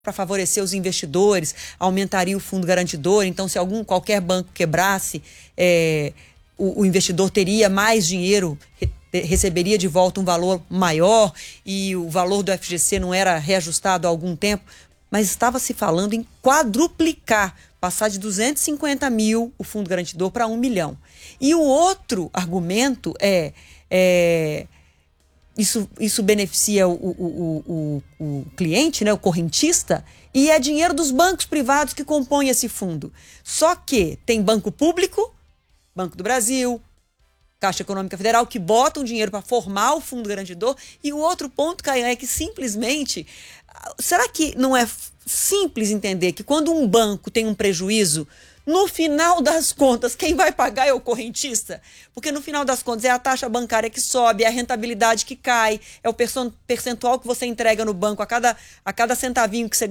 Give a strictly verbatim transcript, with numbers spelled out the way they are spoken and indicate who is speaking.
Speaker 1: para favorecer os investidores, aumentaria o fundo garantidor. Então, se algum qualquer banco quebrasse, é, o, o investidor teria mais dinheiro, re, receberia de volta um valor maior, e o valor do F G C não era reajustado há algum tempo, mas estava se falando em quadruplicar, passar de duzentos e cinquenta mil o fundo garantidor para um milhão. E o outro argumento é... é Isso, isso beneficia o, o, o, o cliente, né, o correntista, e é dinheiro dos bancos privados que compõem esse fundo. Só que tem banco público, Banco do Brasil, Caixa Econômica Federal, que botam dinheiro para formar o fundo garantidor. E o outro ponto, Caian, é que simplesmente... Será que não é simples entender que quando um banco tem um prejuízo, no final das contas, quem vai pagar é o correntista? Porque no final das contas é a taxa bancária que sobe, é a rentabilidade que cai, é o percentual que você entrega no banco a cada, a cada centavinho que você